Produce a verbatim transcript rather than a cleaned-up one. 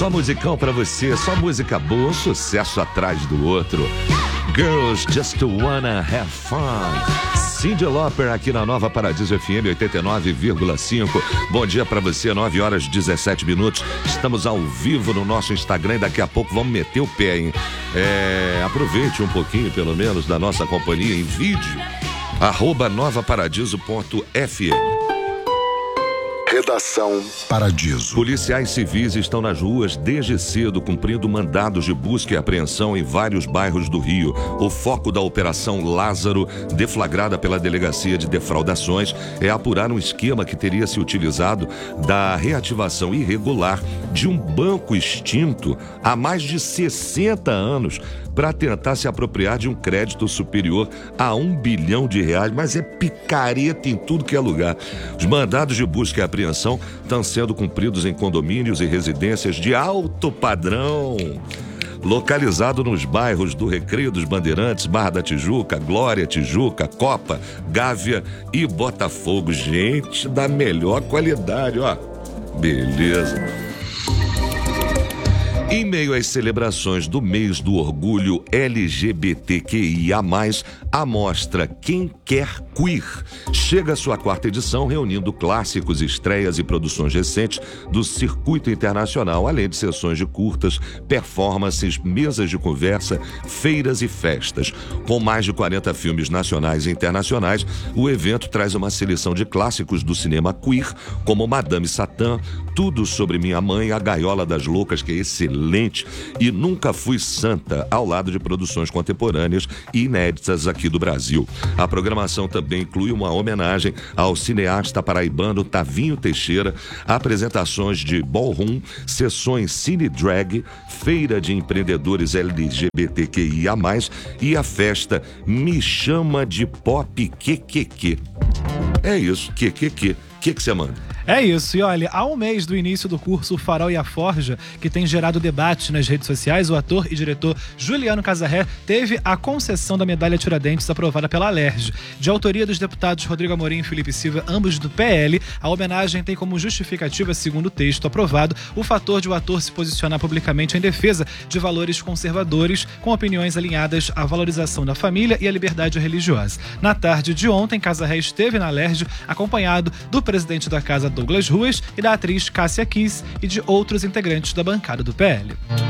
Só musicão pra você, só música boa, um sucesso atrás do outro. Girls Just Wanna Have Fun. Cyndi Lauper aqui na Nova Paradiso F M oitenta e nove vírgula cinco. Bom dia pra você, nove horas e dezessete minutos. Estamos ao vivo no nosso Instagram e daqui a pouco vamos meter o pé, hein? É, aproveite um pouquinho, pelo menos, da nossa companhia em vídeo. Arroba nova paradiso ponto f m. Redação Paradiso. Policiais civis estão nas ruas desde cedo cumprindo mandados de busca e apreensão em vários bairros do Rio. O foco da Operação Lázaro, deflagrada pela Delegacia de Defraudações, é apurar um esquema que teria se utilizado da reativação irregular de um banco extinto há mais de sessenta anos para tentar se apropriar de um crédito superior a um bilhão de reais, mas é picareta em tudo que é lugar. Os mandados de busca e apreensão estão sendo cumpridos em condomínios e residências de alto padrão, localizado nos bairros do Recreio dos Bandeirantes, Barra da Tijuca, Glória, Tijuca, Copa, Gávea e Botafogo. Gente da melhor qualidade, ó. Beleza. Em meio às celebrações do mês do orgulho L G B T Q I A mais, a mostra Quem Quer Queer chega à sua quarta edição, reunindo clássicos, estreias e produções recentes do circuito internacional, além de sessões de curtas, performances, mesas de conversa, feiras e festas. Com mais de quarenta filmes nacionais e internacionais, o evento traz uma seleção de clássicos do cinema queer, como Madame Satã, Tudo Sobre Minha Mãe, A Gaiola das Loucas, que é excelente, e Nunca Fui Santa, ao lado de produções contemporâneas e inéditas aqui do Brasil. A programação também inclui uma homenagem ao cineasta paraibano Tavinho Teixeira, apresentações de ballroom, sessões cine drag, feira de empreendedores L G B T Q I A mais, e a festa Me Chama de Pop Q Q Q. É isso, Q Q Q. O que que você manda? É isso, e olha, há um mês do início do curso O Farol e a Forja, que tem gerado debate nas redes sociais, o ator e diretor Juliano Casarré teve a concessão da medalha Tiradentes aprovada pela Alerj. De autoria dos deputados Rodrigo Amorim e Felipe Silva, ambos do P L, a homenagem tem como justificativa, segundo o texto aprovado, o fator de o ator se posicionar publicamente em defesa de valores conservadores, com opiniões alinhadas à valorização da família e à liberdade religiosa. Na tarde de ontem, Casarré esteve na Alerj, acompanhado do presidente da casa, Douglas Ruas, e da atriz Cássia Kiss e de outros integrantes da bancada do P L.